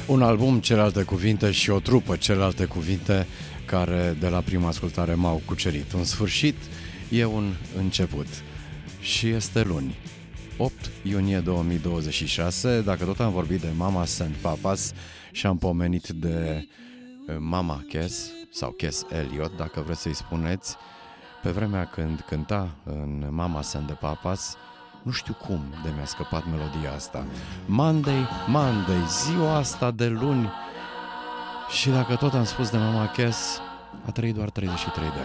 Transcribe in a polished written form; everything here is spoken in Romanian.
Un album, celelalte cuvinte, și o trupă, celelalte cuvinte, care de la prima ascultare m-au cucerit. Un sfârșit e un început. Și este luni, 8 iunie 2026. Dacă tot am vorbit de Mamas and Papas și am pomenit de Mama Cass sau Cass Elliot, dacă vreți să-i spuneți, pe vremea când cânta în Mamas and the Papas, nu știu cum de mi-a scăpat melodia asta. Monday, Monday, ziua asta de luni. Și dacă tot am spus de Mama Cass, a trăit doar 33 de ani.